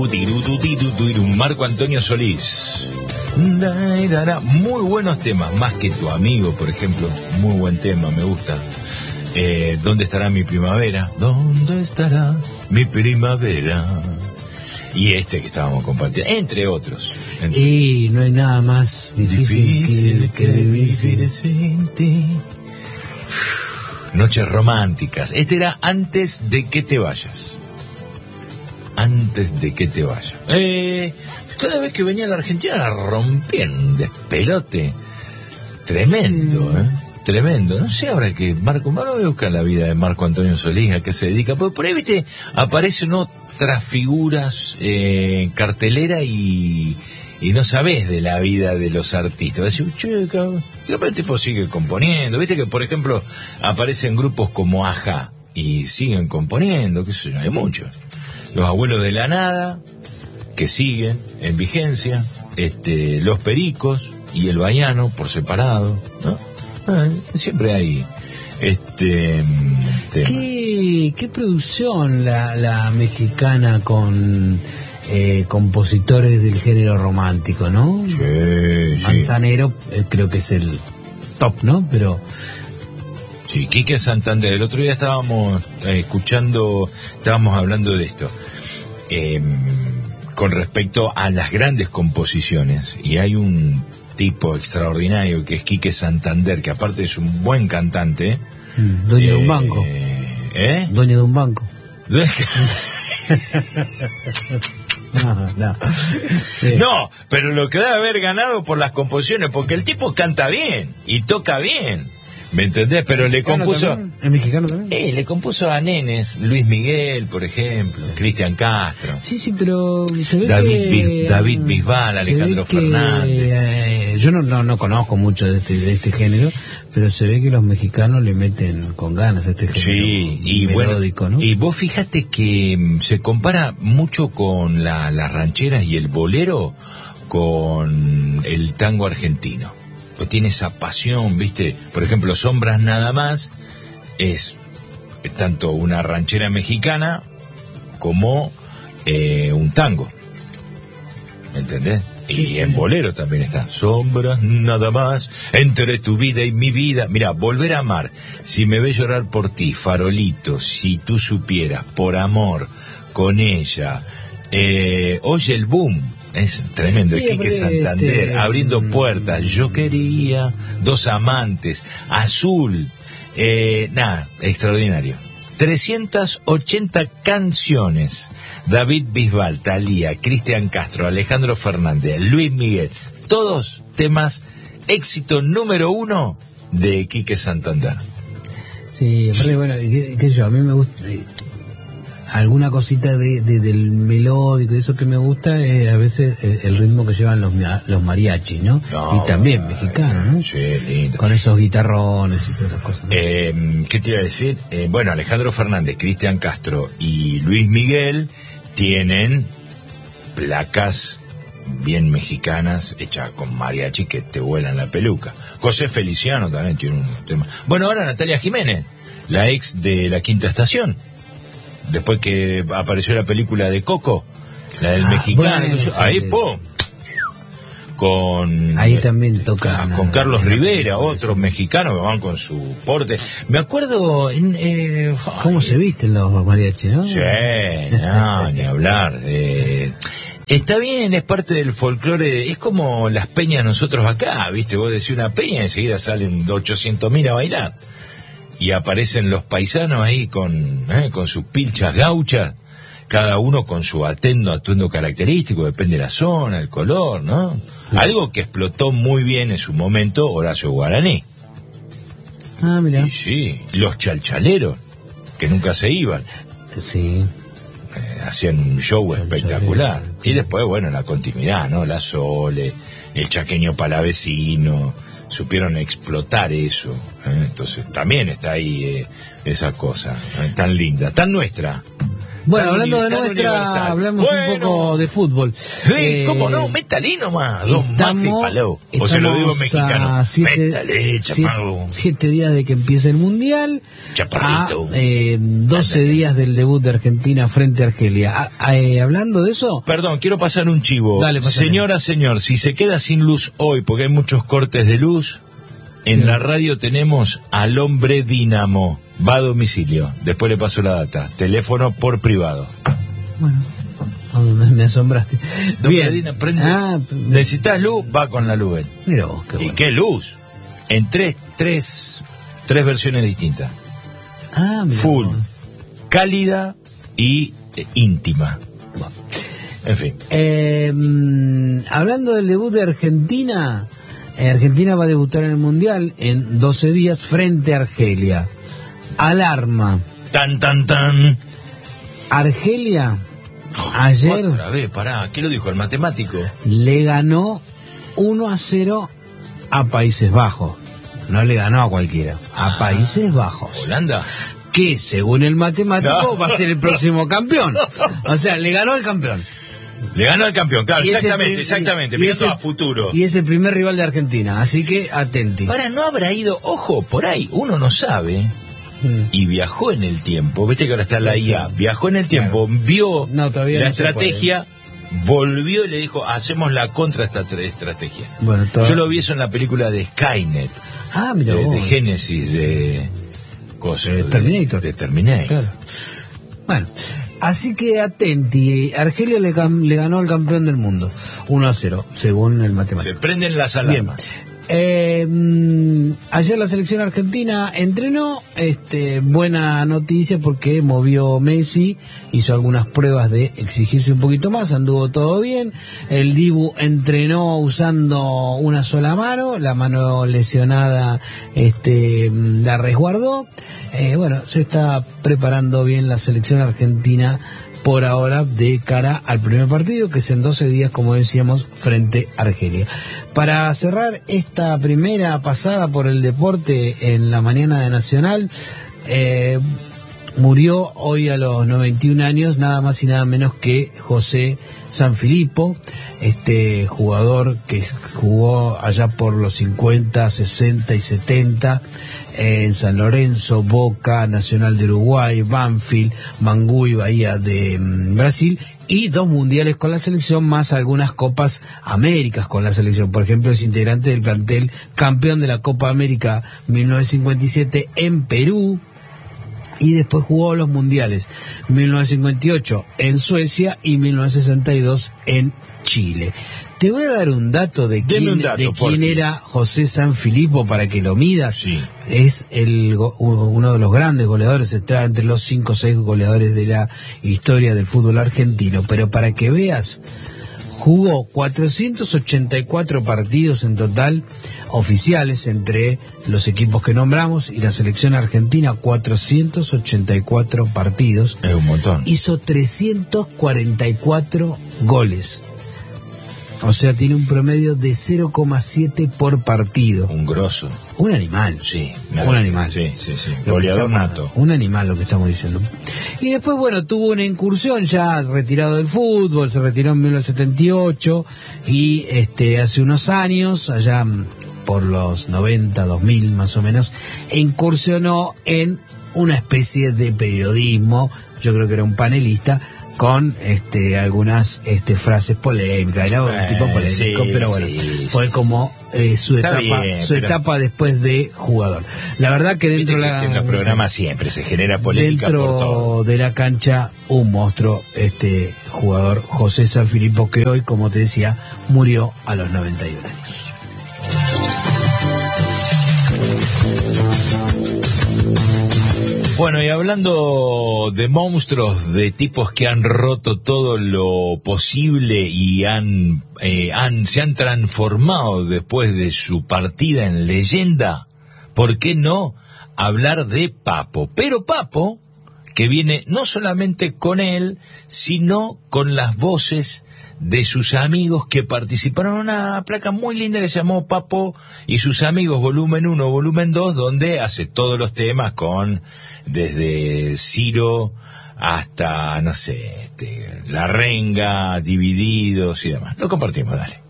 Marco Antonio Solís. Muy buenos temas, Más que tu amigo, por ejemplo. Muy buen tema, me gusta. ¿Dónde estará mi primavera? ¿Dónde estará mi primavera? Y este que estábamos compartiendo, entre otros. Y no hay nada más difícil que vivir sin ti. Noches románticas. Este era Antes de que te vayas. Antes de que te vayas. Cada vez que venía a la Argentina la rompían un despelote tremendo, tremendo. No sé ahora que Marco, voy a buscar la vida de Marco Antonio Solís, a qué se dedica, porque por ahí, viste, aparecen otras figuras en cartelera y no sabés de la vida de los artistas. Decís, che, el tipo sigue componiendo. Viste que, por ejemplo, aparecen grupos como Aja y siguen componiendo, qué sé yo, hay muchos. Los Abuelos de la Nada, que siguen en vigencia, Los Pericos y el Baiano por separado, ¿no? Siempre hay ¿Qué producción la mexicana con compositores del género romántico, ¿no? Sí, Manzanero, creo que es el top, ¿no? Pero sí, Quique Santander. El otro día estábamos hablando de esto, con respecto a las grandes composiciones, y hay un tipo extraordinario que es Quique Santander, que aparte es un buen cantante. Dueño de un banco. Dueño de un banco. No, pero lo que debe haber ganado por las composiciones, porque el tipo canta bien y toca bien, ¿me entendés? Pero le compuso... ¿Es mexicano también? Le compuso a nenes, Luis Miguel, por ejemplo, Cristian Castro. Sí, pero se ve David Bisbal, Alejandro Fernández. Yo no conozco mucho de este género, pero se ve que los mexicanos le meten con ganas a este género. Sí, y melódico, bueno, ¿no? y vos fíjate que se compara mucho con las rancheras y el bolero con el tango argentino. Pues tiene esa pasión, ¿viste? Por ejemplo, Sombras Nada Más es tanto una ranchera mexicana como un tango, ¿me entendés? Y en bolero también está Sombras Nada Más, entre tu vida y mi vida. Mira, Volver a amar, Si me ves llorar por ti, Farolito, Si tú supieras, Por amor, Con ella, Oye el boom, es tremendo. Sí, Quique Santander, Abriendo puertas, Yo quería, Dos amantes, Azul, nada, extraordinario. 380 canciones. David Bisbal, Thalía, Cristian Castro, Alejandro Fernández, Luis Miguel, todos temas éxito número 1 de Quique Santander. Sí, aparte, bueno, qué sé yo, a mí me gusta alguna cosita del melódico, de eso que me gusta es a veces el ritmo que llevan los mariachis, ¿no? Y también mexicano, ¿no? Sí, lindo. Con esos guitarrones y todas esas cosas, ¿no? ¿Qué te iba a decir? Bueno, Alejandro Fernández, Cristian Castro y Luis Miguel tienen placas bien mexicanas hechas con mariachi que te vuelan la peluca. José Feliciano también tiene un tema. Bueno, ahora Natalia Jiménez, la ex de La Quinta Estación, después que apareció la película de Coco, la del mexicano, bueno, ahí ¡pum! Ahí también toca con Carlos Rivera, otros mexicanos que van con su porte. Me acuerdo cómo se visten los mariachis, ¿no? Sí, no, ni hablar. Está bien, es parte del folclore, es como las peñas nosotros acá, ¿viste? Vos decís una peña y enseguida salen 800.000 a bailar. Y aparecen los paisanos ahí con sus pilchas gauchas, cada uno con su atuendo característico, depende de la zona, el color, ¿no? Sí. Algo que explotó muy bien en su momento Horacio Guaraní. Ah, mira. Y sí, los chalchaleros, que nunca se iban. Sí. Hacían un show espectacular. Y después, bueno, la continuidad, ¿no? La Sole, el chaqueño palavecino, supieron explotar eso, Entonces también está ahí esa cosa, tan linda, tan nuestra, Bueno, hablando de nuestra, hablamos un poco de fútbol. Sí, ¿cómo no? Métale nomás, don Mafi Palou. O se lo digo en mexicano. Métale, chamago. 7 días de que empiece el Mundial. Chaparrito. 12 días del debut de Argentina frente a Argelia. Hablando de eso... Perdón, quiero pasar un chivo. Dale, señora, señor, si se queda sin luz hoy, porque hay muchos cortes de luz, en la radio tenemos al hombre Dínamo. Va a domicilio. Después le paso la data. Teléfono por privado. Bueno, me asombraste. Bien. Medina, prende. ¿Necesitas luz? Va con la luz. Mira vos, qué bueno. ¿Y qué luz? En tres versiones distintas. Mira full, vos. Cálida y íntima. Bueno. En fin. Hablando del debut de Argentina, Argentina va a debutar en el Mundial en 12 días frente a Argelia. Alarma. Tan, tan, tan. Argelia, ayer... Otra vez, pará. ¿Qué lo dijo el matemático? Le ganó 1-0 a Países Bajos. No le ganó a cualquiera. A Países Bajos. ¿Holanda? Que, según el matemático, va a ser el próximo campeón. O sea, le ganó al campeón. Le ganó al campeón, claro, exactamente. Mirando a futuro. Y es el primer rival de Argentina, así que atenti. Ahora, no habrá ido, ojo, por ahí, uno no sabe, y viajó en el tiempo, viste que ahora está la IA, viajó en el tiempo, vio la estrategia, volvió y le dijo, hacemos la contra esta estrategia. Bueno, yo lo vi eso en la película de Skynet, de Génesis, de Terminator. De Terminator. Claro. Bueno. Así que atenti, Argelia le ganó al campeón del mundo 1-0, según el matemático. Se prenden las alarmas. Ayer la selección argentina entrenó, buena noticia porque movió Messi, hizo algunas pruebas de exigirse un poquito más, anduvo todo bien. El Dibu entrenó usando una sola mano, la mano lesionada la resguardó. Bueno, se está preparando bien la selección argentina por ahora de cara al primer partido, que es en 12 días, como decíamos, frente a Argelia. Para cerrar esta primera pasada por el deporte en la mañana de Nacional, murió hoy a los 91 años, nada más y nada menos que José Sanfilippo, jugador que jugó allá por los 50, 60 y 70, en San Lorenzo, Boca, Nacional de Uruguay, Banfield, Mangú y Bahía de Brasil, y 2 mundiales con la selección, más algunas Copas Américas con la selección. Por ejemplo, es integrante del plantel campeón de la Copa América 1957 en Perú, y después jugó los mundiales 1958 en Suecia y 1962 en Chile. Te voy a dar un dato de quién era José Sanfilippo para que lo midas. Sí. Es uno de los grandes goleadores, está entre los 5 o 6 goleadores de la historia del fútbol argentino. Pero para que veas, jugó 484 partidos en total oficiales entre los equipos que nombramos y la selección argentina. 484 partidos. Es un montón. Hizo 344 goles. O sea, tiene un promedio de 0,7 por partido. Un grosso. Un animal. Sí. Un animal. Sí. Goleador nato. Un animal, lo que estamos diciendo. Y después, bueno, tuvo una incursión ya retirado del fútbol, se retiró en 1978 y hace unos años, allá por los 90, 2000 más o menos, incursionó en una especie de periodismo, yo creo que era un panelista, con algunas frases polémicas, era un tipo polémico, pero bueno, fue como su etapa después de jugador. La verdad que dentro en los programas siempre se genera polémica dentro por todo. De la cancha, un monstruo, jugador José Sanfilippo, que hoy, como te decía, murió a los 91 años. Bueno, y hablando de monstruos, de tipos que han roto todo lo posible y se han transformado después de su partida en leyenda, ¿por qué no hablar de Papo? Pero Papo, que viene no solamente con él, sino con las voces de sus amigos que participaron en una placa muy linda que se llamó Papo y sus amigos, volumen 1, volumen 2, donde hace todos los temas desde Ciro hasta, no sé, La Renga, Divididos y demás. Lo compartimos, dale.